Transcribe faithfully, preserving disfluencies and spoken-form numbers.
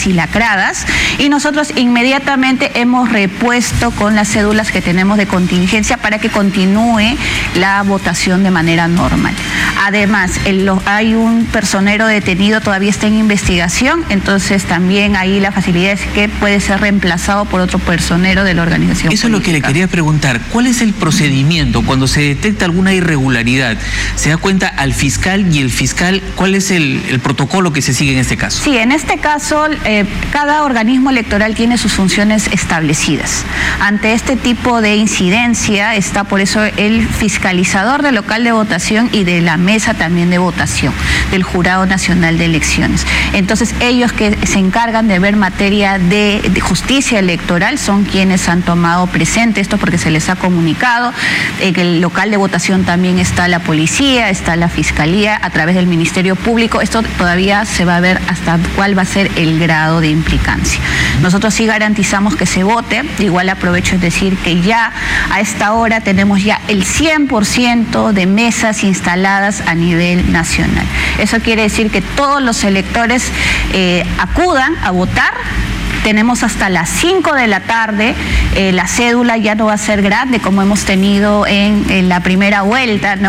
y lacradas, y nosotros inmediatamente hemos repuesto con las cédulas que tenemos de contingencia para que continúe la votación de manera normal. Además, el, hay un personero detenido, todavía está en investigación, entonces también ahí la facilidad es que puede ser reemplazado por otro personero de la organización Eso política. Es lo que le quería preguntar. ¿Cuál es el procedimiento cuando se detecta alguna irregularidad? ¿Se da cuenta al fiscal y el fiscal cuál es el, el protocolo que se sigue en este caso? Sí, en este caso eh, cada organismo electoral tiene sus funciones establecidas. Ante este tipo de incidencia está por eso el fiscalizador del local de votación y de la mesa también de votación del Jurado Nacional de Elecciones. Entonces ellos que se encargan de ver materia de, de justicia electoral son quienes han tomado presente esto porque se les ha comunicado. En el local de votación también está la policía, está la fiscalía a través del Ministerio Público. Esto todavía se va a ver hasta cuál va a ser el grado de implicancia. Nosotros sí garantizamos que se vote. Igual aprovecho en decir que ya a esta hora tenemos ya el cien por ciento de mesas instaladas a nivel nacional. Eso quiere decir que todos los electores eh, acudan a votar. Tenemos hasta las cinco de la tarde, eh, la cédula ya no va a ser grande como hemos tenido en, en la primera vuelta, ¿no?